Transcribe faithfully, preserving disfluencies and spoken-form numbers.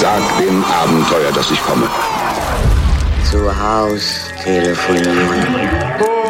Sag dem Abenteuer, dass ich komme. Zu Haus telefonieren.